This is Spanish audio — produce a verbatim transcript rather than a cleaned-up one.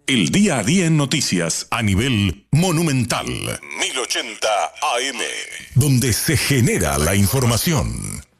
El día a día en noticias a nivel monumental. mil ochenta A M. Donde se genera la información.